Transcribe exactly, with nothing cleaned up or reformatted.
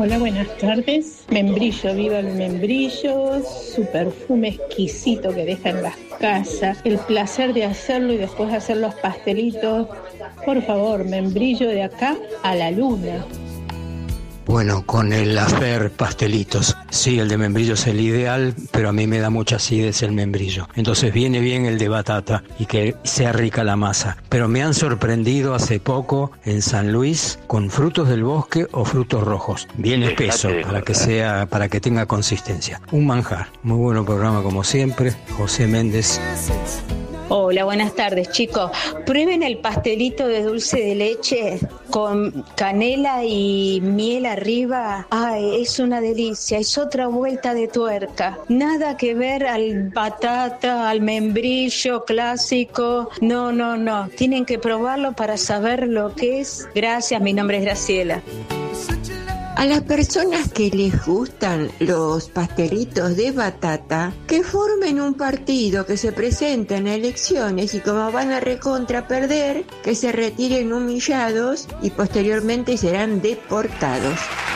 Hola, buenas tardes. Membrillo, viva el membrillo, su perfume exquisito que deja en las casas, el placer de hacerlo y después hacer los pastelitos. Por favor, membrillo de acá a la luna. Bueno, con el hacer pastelitos. Sí, el de membrillo es el ideal, pero a mí me da mucha acidez el membrillo. Entonces viene bien el de batata y que sea rica la masa. Pero me han sorprendido hace poco en San Luis con frutos del bosque o frutos rojos. Bien espeso para que sea, para que tenga consistencia. Un manjar. Muy bueno programa como siempre. José Méndez. Hola, buenas tardes, chicos. Prueben el pastelito de dulce de leche con canela y miel arriba. Ay, es una delicia, es otra vuelta de tuerca. Nada que ver al batata, al membrillo clásico. No, no, no. Tienen que probarlo para saber lo que es. Gracias, mi nombre es Graciela. A las personas que les gustan los pastelitos de batata, que formen un partido, que se presenten a elecciones y como van a recontra perder, que se retiren humillados y posteriormente serán deportados.